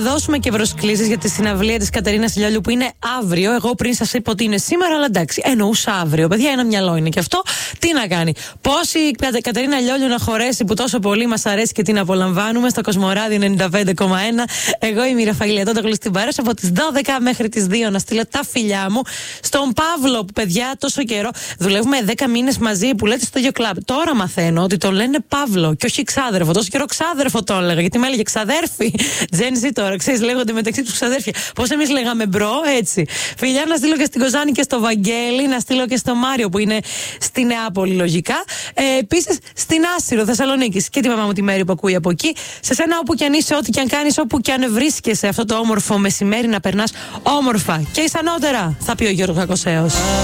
δώσουμε και προσκλήσεις για τη συναυλία της Κατερίνας Λιόλιου που είναι αύριο. Εγώ πριν σας είπα ότι είναι σήμερα, αλλά εντάξει, εννοούσα αύριο. Παιδιά, ένα μυαλό είναι και αυτό. Τι να κάνει. Πώς η Κατερίνα Λιόλιου να χωρέσει που τόσο πολύ μας αρέσει και την απολαμβάνουμε στο Κοσμοράδιο 95,1. Εγώ είμαι η Ραφαήλ Ατόντογλου στην παρέα από τις 12 μέχρι τις 2 να στείλω τα φιλιά μου στον Παύλο που, παιδιά, τόσο καιρό δουλεύουμε 10 μήνες μαζί που λέτε στο ίδιο κλαμπ. Τώρα μαθαίνω ότι το λένε Παύλο και όχι ξάδερφο. Τόσο καιρό ξάδερφο το έλεγα, γιατί με έλεγε ξαδέρφη. Gen Z τώρα, ξέρεις, λέγονται μεταξύ τους ξαδέρφια. Πώς εμείς λέγαμε μπρο, έτσι. Φιλιά να στείλω και στην Κοζάνη και στο Βαγγέλη, να στείλω και στο Μάριο που είναι στη Νεάπολη λογικά. Επίσης στην Άσυρο Θεσσαλονίκης και τη μαμά μου τη Μέρη που ακούει από εκεί. Σε σένα όπου κι αν είσαι, ό,τι κι αν κάνεις, όπου κι αν βρίσκεσαι αυτό το όμορφο μεσημέρι να περνάς όμορφα και ισανότερα, θα πει ο Γιώργος Κακοσέος.